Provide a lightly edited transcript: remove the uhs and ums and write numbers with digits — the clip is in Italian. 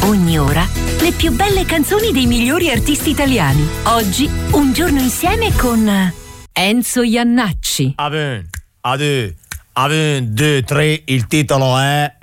ogni ora, le più belle canzoni dei migliori artisti italiani. Oggi, un giorno insieme con Enzo Iannacci. A 1, 2, 3, il titolo è